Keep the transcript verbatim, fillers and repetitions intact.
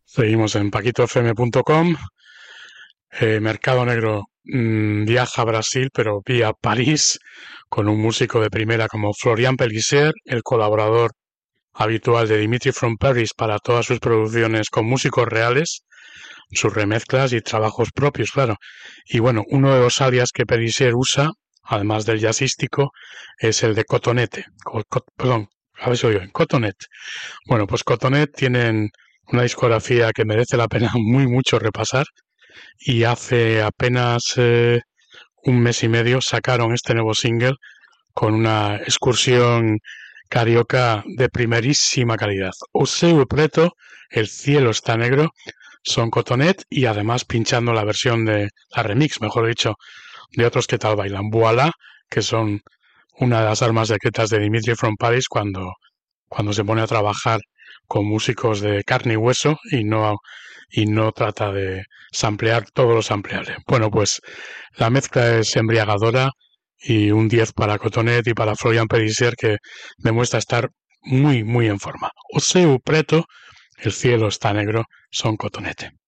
Seguimos en paquito f m punto com. Eh, Mercado Negro mmm, viaja a Brasil, pero vía París, con un músico de primera como Florian Pelissier, el colaborador habitual de Dimitri from Paris para todas sus producciones con músicos reales, sus remezclas y trabajos propios, claro. Y bueno, uno de los alias que Pelissier usa, además del jazzístico, es el de Cotonete. Co co perdón, a ver si oigo bien, Cotonet. Bueno, pues Cotonet tienen una discografía que merece la pena muy mucho repasar, y hace apenas eh, un mes y medio sacaron este nuevo single con una excursión carioca de primerísima calidad. O seu preto, el cielo está negro, son Cotonet, y además pinchando la versión de la remix, mejor dicho, de Otros que tal bailan, Voilà, que son una de las armas secretas de Dimitri from Paris cuando, cuando se pone a trabajar con músicos de carne y hueso y no, y no trata de samplear todo lo sampleable. Bueno, pues la mezcla es embriagadora y un diez para Cotonet y para Florian Pelissier, que demuestra estar muy, muy en forma. O seu preto, el cielo está negro, son Cotonete.